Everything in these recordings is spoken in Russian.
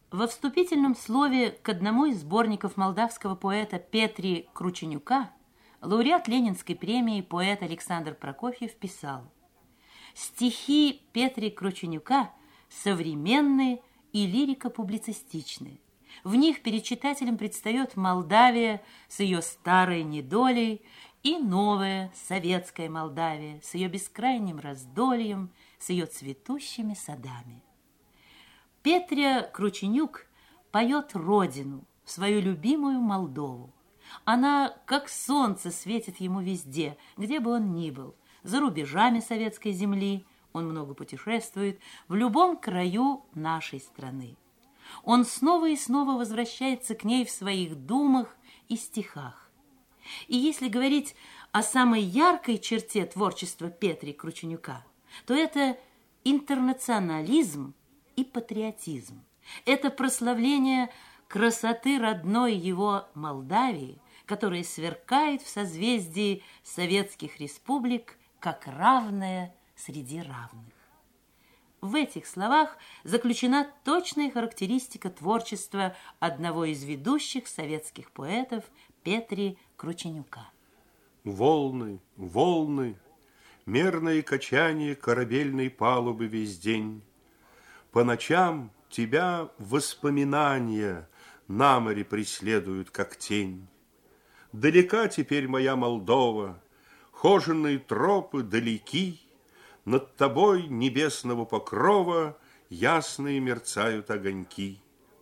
Во вступительном слове к одному из сборников молдавского поэта Петри Крученюка лауреат Ленинской премии поэт Александр Прокофьев писал: «Стихи Петри Крученюка современные и лирико-публицистичные. В них перед читателем предстает Молдавия с ее старой недолей и новая советская Молдавия с ее бескрайним раздольем, с ее цветущими садами». Петря Крученюк поет родину, свою любимую Молдову. Она, как солнце, светит ему везде, где бы он ни был, за рубежами советской земли, он много путешествует, в любом краю нашей страны. Он снова и снова возвращается к ней в своих думах и стихах. И если говорить о самой яркой черте творчества Петри Крученюка, то это интернационализм и патриотизм. Это прославление красоты родной его Молдавии, которая сверкает в созвездии советских республик как равная среди равных. В этих словах заключена точная характеристика творчества одного из ведущих советских поэтов Петри Крученюка. Волны, волны, мерное качание корабельной палубы весь день. По ночам тебя воспоминания на море преследуют, как тень. Далека теперь моя Молдова, хоженые тропы далеки, над тобой небесного покрова ясные мерцают огоньки.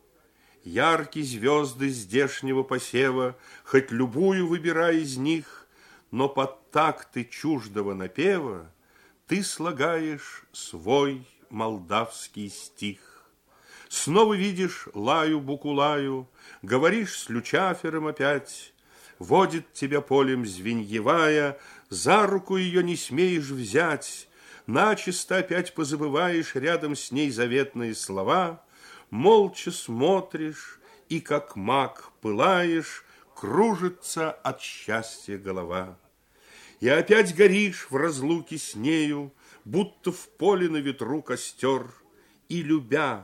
Яркие звезды здешнего посева, хоть любую выбирай из них, но под такты чуждого напева ты слагаешь свой молдавский стих. Снова видишь Лаю Букулаю, говоришь с Лючафером опять, водит тебя полем звеньевая, за руку ее не смеешь взять, начисто опять позабываешь рядом с ней заветные слова, молча смотришь и, как маг, пылаешь, кружится от счастья голова. И опять горишь в разлуке с нею, будто в поле на ветру костер, и, любя